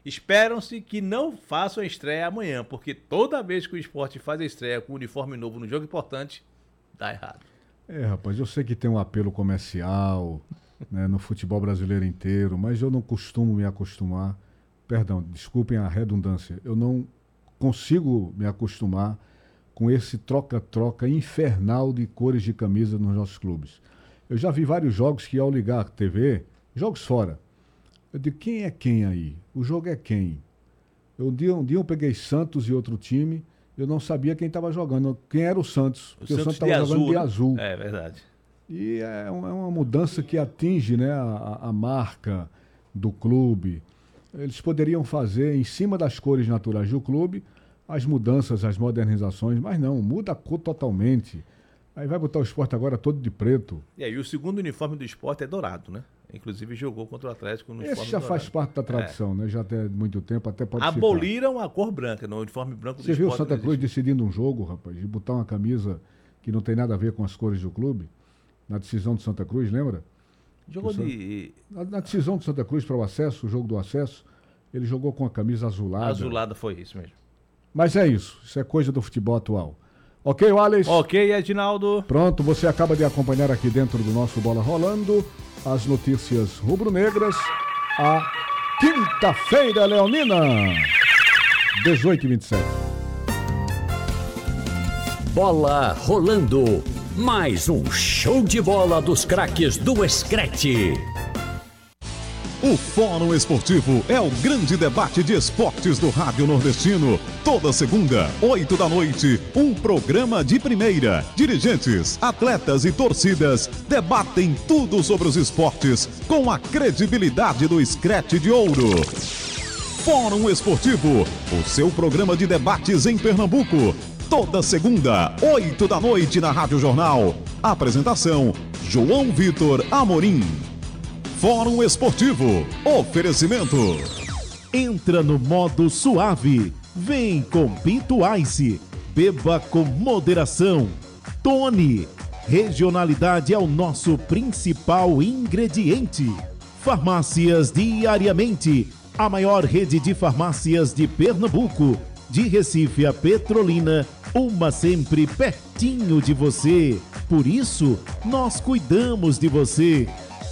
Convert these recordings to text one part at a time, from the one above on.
Esperam-se que não façam a estreia amanhã, porque toda vez que o Sport faz a estreia com um uniforme novo no jogo importante, dá errado. Rapaz, eu sei que tem um apelo comercial, né, no futebol brasileiro inteiro, mas eu não costumo me acostumar, perdão, desculpem a redundância, eu não consigo me acostumar com esse troca-troca infernal de cores de camisa nos nossos clubes. Eu já vi vários jogos que, ao ligar a TV, jogos fora, eu digo, quem é quem aí? O jogo é quem? Um dia eu peguei Santos e outro time, eu não sabia quem estava jogando, quem era o Santos, porque o Santos estava jogando de azul. É verdade. E é uma mudança que atinge, né, a marca do clube. Eles poderiam fazer, em cima das cores naturais do clube, as mudanças, as modernizações, mas não, muda a cor totalmente. Aí vai botar o Sport agora todo de preto. E aí o segundo uniforme do Sport é dourado, né? Inclusive jogou contra o Atlético no uniforme Esse já dourado. Faz parte da tradição, né? Já tem muito tempo, até pode Aboliram a cor branca, no uniforme branco do Você Sport. viu o Santa Cruz decidindo um jogo, rapaz, de botar uma camisa que não tem nada a ver com as cores do clube? Na decisão do Santa Cruz, lembra? Jogou Na decisão do Santa Cruz para o acesso, o jogo do acesso, ele jogou com a camisa azulada. Azulada foi isso mesmo. Mas é isso é coisa do futebol atual. Ok, Wallace? Ok, Edinaldo. Pronto, você acaba de acompanhar aqui dentro do nosso Bola Rolando as notícias rubro-negras. A quinta-feira, Leonina, 18h27. Bola rolando. Mais um show de bola dos craques do Screte. O Fórum Esportivo é o grande debate de esportes do Rádio Nordestino. Toda segunda, 8 da noite, um programa de primeira. Dirigentes, atletas e torcidas debatem tudo sobre os esportes com a credibilidade do Screte de Ouro. Fórum Esportivo, o seu programa de debates em Pernambuco. Toda segunda, 8 da noite na Rádio Jornal. Apresentação, João Vitor Amorim. Fórum Esportivo. Oferecimento. Entra no modo suave. Vem com Pinto Ice. Beba com moderação. Tony. Regionalidade é o nosso principal ingrediente. Farmácias Diariamente. A maior rede de farmácias de Pernambuco. De Recife a Petrolina. Uma sempre pertinho de você. Por isso, nós cuidamos de você.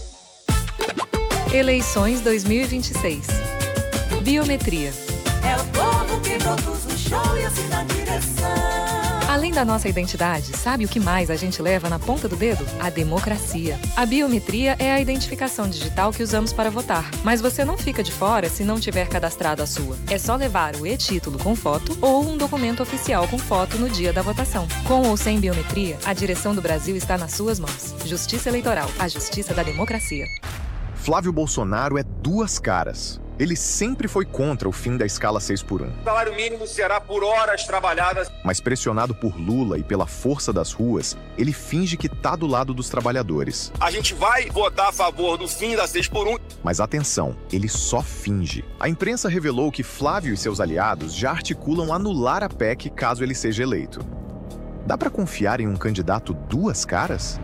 Eleições 2026. Biometria. É o povo que produz o show e assim na direção. Além da nossa identidade, sabe o que mais a gente leva na ponta do dedo? A democracia. A biometria é a identificação digital que usamos para votar. Mas você não fica de fora se não tiver cadastrado a sua. É só levar o e-título com foto ou um documento oficial com foto no dia da votação. Com ou sem biometria, a direção do Brasil está nas suas mãos. Justiça Eleitoral. A justiça da democracia. Flávio Bolsonaro é duas caras. Ele sempre foi contra o fim da escala 6x1. O salário mínimo será por horas trabalhadas. Mas pressionado por Lula e pela força das ruas, ele finge que tá do lado dos trabalhadores. A gente vai votar a favor do fim da 6x1. Mas atenção, ele só finge. A imprensa revelou que Flávio e seus aliados já articulam anular a PEC caso ele seja eleito. Dá pra confiar em um candidato duas caras?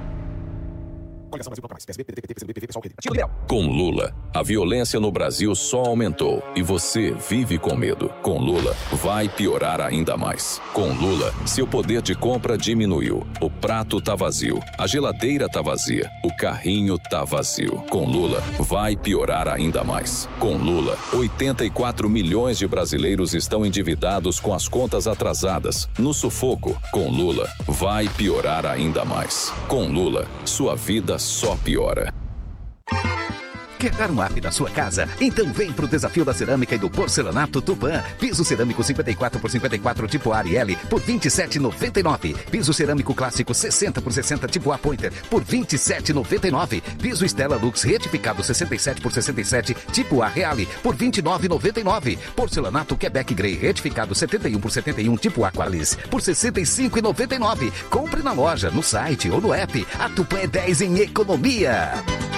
Com Lula, a violência no Brasil só aumentou e você vive com medo. Com Lula, vai piorar ainda mais. Com Lula, seu poder de compra diminuiu. O prato tá vazio, a geladeira tá vazia, o carrinho tá vazio. Com Lula, vai piorar ainda mais. Com Lula, 84 milhões de brasileiros estão endividados com as contas atrasadas, no sufoco. Com Lula, vai piorar ainda mais. Com Lula, sua vida só piora. Quer dar um up na sua casa? Então vem pro desafio da cerâmica e do porcelanato Tupã. Piso cerâmico 54x54 tipo Ariel por R$ 27,99. Piso cerâmico clássico 60x60 tipo A Pointer por R$ 27,99. Piso Stella Lux retificado 67x67 tipo A Reale por R$ 29,99. Porcelanato Quebec Grey retificado 71x71 tipo Aqualis por R$ 65,99. Compre na loja, no site ou no app. A Tupã é 10 em economia.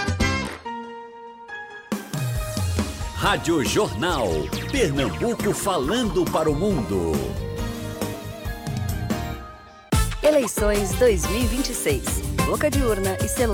Rádio Jornal. Pernambuco falando para o mundo. Eleições 2026. Boca de urna e celular.